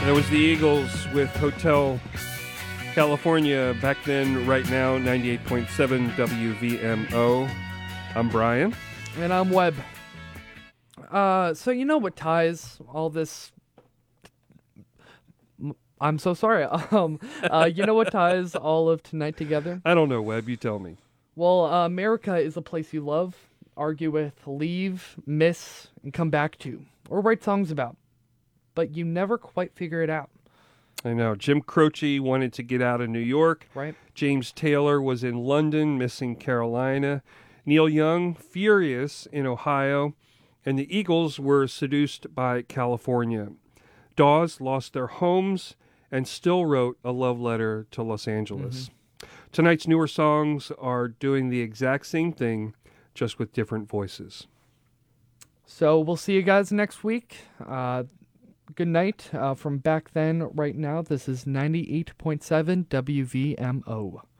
That was the Eagles with Hotel California. Back then, right now, 98.7 WVMO. I'm Brian. And I'm Webb. So you know what ties all this... I'm so sorry. You know what ties all of tonight together? I don't know, Webb. You tell me. Well, America is a place you love, argue with, leave, miss, and come back to, or write songs about. But you never quite figure it out. I know. Jim Croce wanted to get out of New York. Right. James Taylor was in London, missing Carolina. Neil Young, furious in Ohio. And the Eagles were seduced by California. Dawes lost their homes and still wrote a love letter to Los Angeles. Tonight's newer songs are doing the exact same thing, just with different voices. So we'll see you guys next week. Good night from back then, right now. This is 98.7 WVMO.